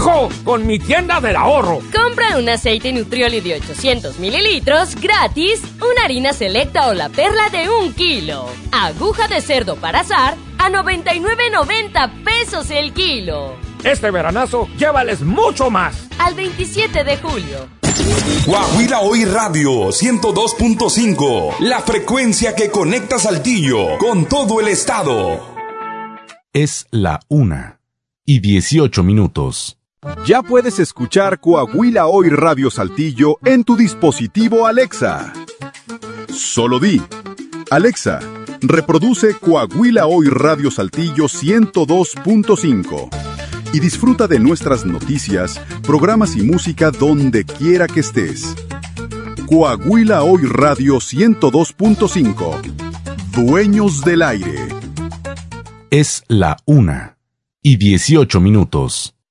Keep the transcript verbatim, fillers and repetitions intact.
trabajo con mi tienda del ahorro. Compra un aceite Nutrioli de ochocientos mililitros gratis, una harina selecta o la perla de un kilo. Aguja de cerdo para asar a noventa y nueve noventa pesos el kilo. Este veranazo, llévales mucho más. Al veintisiete de julio. Coahuila Hoy Radio ciento dos punto cinco, la frecuencia que conecta Saltillo con todo el estado. Es la una y dieciocho minutos. Ya puedes escuchar Coahuila Hoy Radio Saltillo en tu dispositivo Alexa. Solo di: Alexa, reproduce Coahuila Hoy Radio Saltillo ciento dos punto cinco y disfruta de nuestras noticias, programas y música donde quiera que estés. Coahuila Hoy Radio ciento dos punto cinco. Dueños del aire. Es la una y dieciocho minutos.